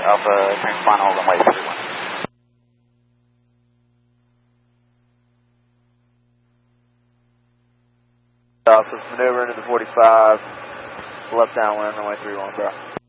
Alpha, transpond hold and wait 31. Alpha's maneuver into the 45, left downwind, runway 31, bro.